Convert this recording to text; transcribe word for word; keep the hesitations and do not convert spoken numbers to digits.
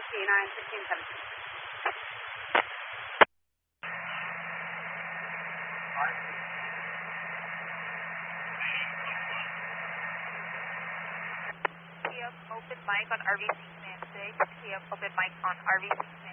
nine fifteen seventeen. Key up open mic on R V C command six. Key up open mic on R V C.